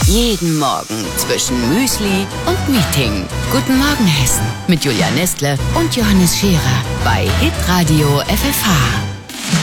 Jeden Morgen zwischen Müsli und Meeting. Guten Morgen Hessen mit Julia Nestle und Johannes Scherer bei Hitradio FFH.